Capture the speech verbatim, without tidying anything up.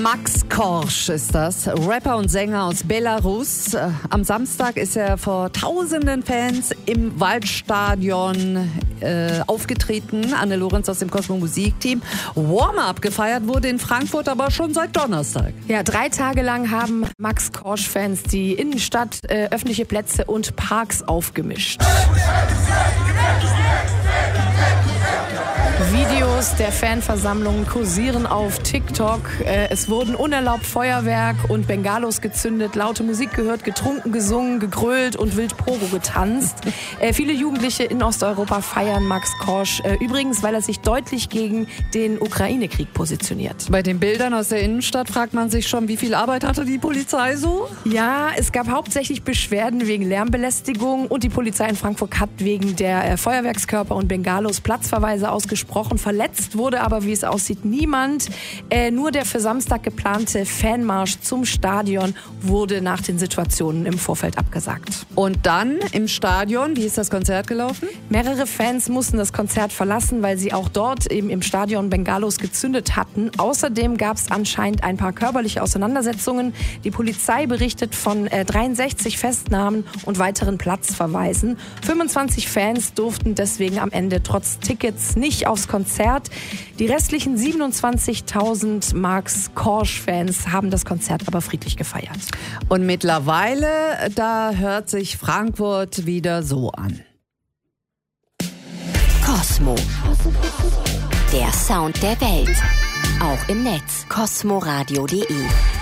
Max Korsch ist das, Rapper und Sänger aus Belarus. Am Samstag ist er vor tausenden Fans im Waldstadion äh, aufgetreten. Anne Lorenz aus dem Cosmo Musikteam. Warm-up gefeiert wurde in Frankfurt aber schon seit Donnerstag. Ja, drei Tage lang haben Max Korsch-Fans die Innenstadt, äh, öffentliche Plätze und Parks aufgemischt. Videos der Fanversammlungen kursieren auf TikTok. Es wurden unerlaubt Feuerwerk und Bengalos gezündet, laute Musik gehört, getrunken, gesungen, gegrölt und wild Pogo getanzt. Viele Jugendliche in Osteuropa feiern Max Korsch. Übrigens, weil er sich deutlich gegen den Ukraine-Krieg positioniert. Bei den Bildern aus der Innenstadt fragt man sich schon, wie viel Arbeit hatte die Polizei so? Ja, es gab hauptsächlich Beschwerden wegen Lärmbelästigung und die Polizei in Frankfurt hat wegen der Feuerwerkskörper und Bengalos Platzverweise ausgesprochen. Verletzt wurde aber, wie es aussieht, niemand. Äh, nur der für Samstag geplante Fanmarsch zum Stadion wurde nach den Situationen im Vorfeld abgesagt. Und dann im Stadion, wie ist das Konzert gelaufen? Mehrere Fans mussten das Konzert verlassen, weil sie auch dort eben im Stadion Bengalos gezündet hatten. Außerdem gab es anscheinend ein paar körperliche Auseinandersetzungen. Die Polizei berichtet von äh, dreiundsechzig Festnahmen und weiteren Platzverweisen. fünfundzwanzig Fans durften deswegen am Ende trotz Tickets nicht aufs Konzert. Die restlichen siebenundzwanzigtausend Max Korsch-Fans haben das Konzert aber friedlich gefeiert. Und mittlerweile, da hört sich Frankfurt wieder so an. Cosmo. Der Sound der Welt. Auch im Netz. cosmoradio punkt de